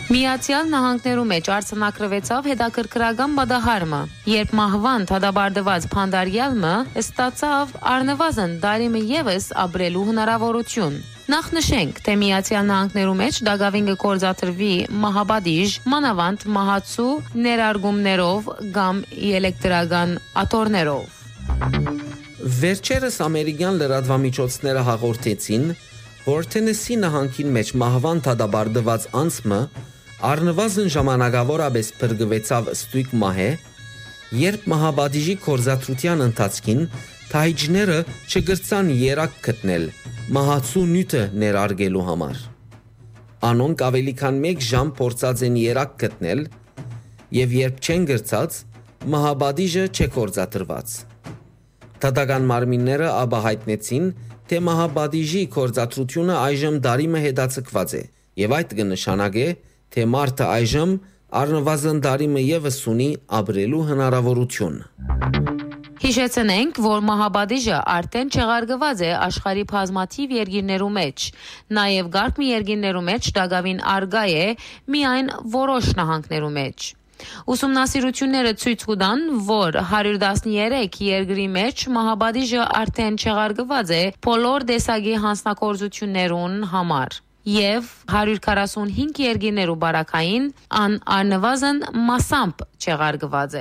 Միացյալ Նահանգներու մեջ արձանագրվեցավ հետաքրքրական բադահարմը, երբ մահվան թադաբարդված փանդարյալը ստացավ առնվազն տարիմը ևս ապրելու հնարավորություն։ Նախ նշենք, թե Միացյալ Նահանգներու մեջ դակավին կգործադրվի մահաբադիժ, մանավանդ մահացու ներարգումներով կամ էլեկտրական աթոռներով։ Վերջերս ամերիկյան լրատվամիջոցները հաղորդեցին, որ Թենեսի նահանգին մեջ մահվան թադաբարդված անձը առնվազն ժամանակավորապես փրկվեցավ ստույգ մահե, երբ մահաբադիժի կորզաթրության ընթացքին թահիջները չգրցան երակ գտնել մահացու նյութը ներարգելու համար։ Անոնք ավելի քան 1 ժամ փորձած են երակ գտնել եւ երբ չեն գրծած, մահաբադիժը չկորզաթրված։ Դատական մարմինները ապա հայտնեցին, թե մահաբադիժի կորզաթրությունը այժմ դարիմը հետաձգված է եւ այդ կնշանակե, թե մարդը այժմ առնվազն դարիմը ևս ունի ապրելու հնարավորություն։ Հիշեցնենք, որ մահաբադիժը արդեն չեղարկված է աշխարհի բազմաթիվ երկիրներու մեջ, նաև գարկ մի երկիրներու մեջ դակավին արգա է միայն որոշ նահանգներու մեջ։ Ուսումնասիրությունները ցույց կտան, որ 113 երկրի մեջ մահաբադիժը արդեն չեղարկված է բոլոր տեսակի հանձնագործություններուն համար եւ 145 երկիրներու բարակային առնվազն մասամբ չեղարկված է։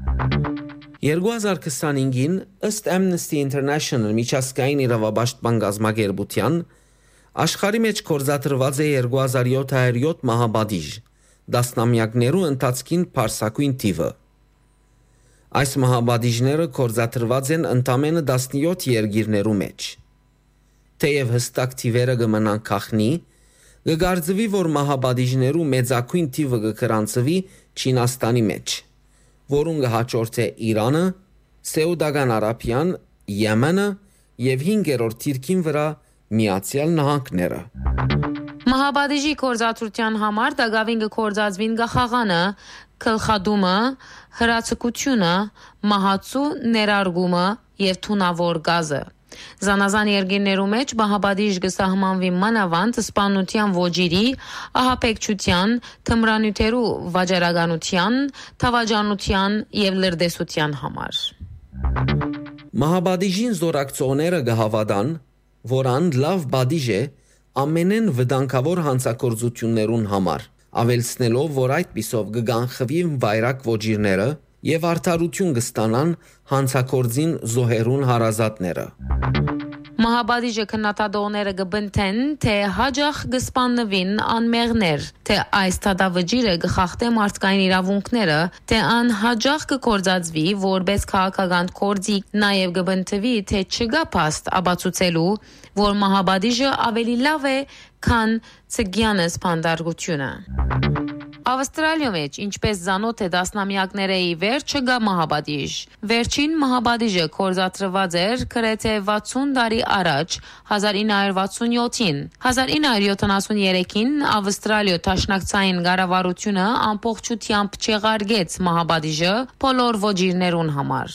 2025-ին ըստ Amnesty International միջազգային իրավապաշտպան գազམ་ագերբության աշխարհի մեջ կորզաթրված է 2707 մահաբադիժ, դասնամյակներու ընթացքին փարսակույն թիվը։ Այս մահաբադիժները կորզաթրված են ընդամենը 17 երկիրներու մեջ։ Թեև հստակ թիվերը կմնան քախնի, կգարձվի, որ մահաբադիժներու մեծակույն թիվը կգրանցվի Չինաստանի մեջ, որուն կհաջորդե Իրանը, Սաուդական Արաբիան, Եմենը եւ 5-րդ թիրքին վրա Միացյալ Նահանգները։ Մահաբադիժի կորզաթրության համար դակավին կկորզածվին գախաղանը, գլխադումը, հրացակությունը, մահացու ներարգումը եւ թունավոր գազը։ Զանազան երկիրներու մեջ մահաբադիժ կսահմանվի մանավանդ սպանության ոճիրի, ահաբեկչության, թմրանյութերու վաճառականության, թավաջանության եւ լրտեսության համար։ Մահաբադիժին զորակցողները կհավատան, որ ան լավ բադիժ է ամենեն վտանգավոր հանցագործություններուն համար, ավելցնելով, որ այդ պիսով կգանխվի վայրակ ոճիրները եւ արդարություն կստանան հանցագործին զոհերուն հարազատները։ Մահաբադիժը քննադատողները կբնթեն, թե հաջող կսպանվին անմեղներ, թե այս թադավճիռը կխախտե մարդկային իրավունքները, թե անհաջող կկործածվի որպես քաղաքական գործիք, նաև կբնթվի, թե չկա փաստ ապացուցելու, որ մահաբադիժը ավելի լավ է, քան ցգյանս փանդարգությունը։ Ավստրալիայում մեջ, ինչպես զանոթ է դասնամյակները ի վեր, չկա մահաբադիժ։ Վերջին մահաբադիժը կորզաթրված էր գրեթե 60 տարի առաջ, 1967-ին։ 1973-ին Ավստրալիա Դաշնակցային կառավարությունը ամբողջությամբ չեղարկեց մահաբադիժը բոլոր ոճիրներուն համար։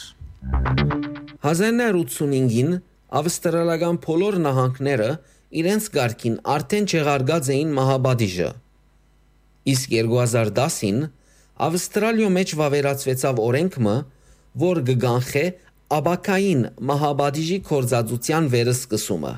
1985-ին ավստրալիական բոլոր նահանգները իրենց գարկին արդեն չեղարկած էին մահաբադիժը։ Իսկ 2010-ին Ավստրալիա մեջ վավերացվեցավ օրենքը, որ կգանխե աբակային մահաբադիժի կորզածության վերսկսումը։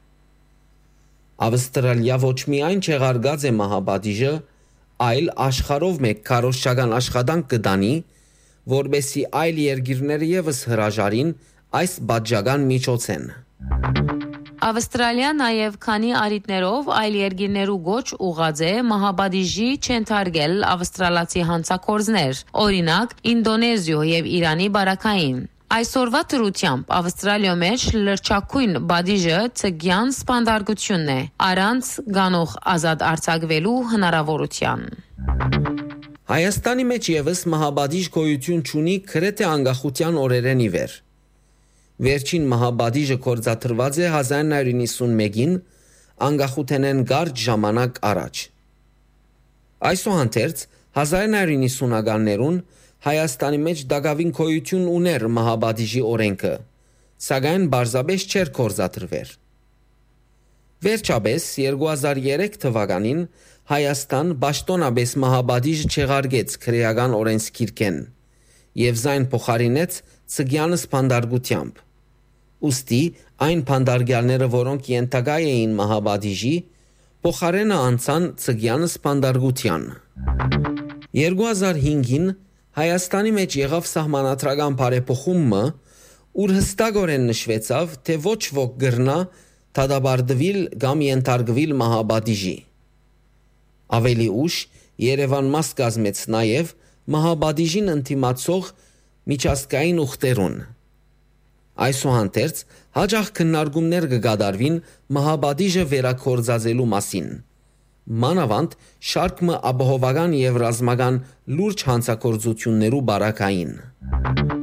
Ավստրալիա ոչ միայն չեղարկած է մահաբադիժը, այլ աշխարհով մեկ քարոզչական աշխատանք կդանի, որբեսի այլ երկիրներ ևս հրաժարին այս բաժական միջոցեն։ Ավստրալիա նաև քանի արիտներով այլ երկիրներու գոչ ուղղած է մահաբադիժի չընթարգել ավստրալացի հանցագործներ, օրինակ Ինդոնեզիա եւ Իրանի բարակային։ Այսօրվա դրությամբ Ավստրալիա մեջ լրջակույն բադիժը ցգյան սպանդարգությունն է, առանց գանող ազատ արձակվելու հնարավորության։ Հայաստանի մեջ ևս մահաբադիժ գոյություն չունի գրեթե անկախության օրերեն ի վեր։ Վերջին մահաբադիժը կորզաթրված է 1991-ին անկախութենեն կարճ ժամանակ առաջ։ Այսուհանդերձ 1990-ականներուն Հայաստանի մեջ դակավին գոյություն ուներ մահաբադիժի օրենքը, սակայն բարձաբես չէր կորզաթրվեր։ Վերջապես 2003 թվականին Հայաստան պաշտոնապես մահապատիժ չեղարկեց քրեական օրենսգիրքեն եւ զայն փոխարինեց ցգյանը սպանդարգությամբ։ Ոստի այն փանդարգյալները, որոնք ենթակա էին մահապատիժի, փոխարենը անցան ցգյանը սպանդարգության։ 2005-ին Հայաստանի մեջ եղավ սահմանադրական բարեփոխումը, ուր հստակորեն նշվեցավ, թե ոչ ոք գրնա դադարեցվել կամ ենթարկվել մահապատիժի։ Ավելի ուշ Երևան մաս կազմեց նաև մահապատիժին ընդդիմացող միջազգային ուխտերուն։ Այսուհանդերձ հաջող քննարկումներ կգադարվին մահապատիժը վերակորձածելու մասին։ Մանավանդ շարքը ապահովական եւ ռազմական լուրջ հանցագործություններու բարակային։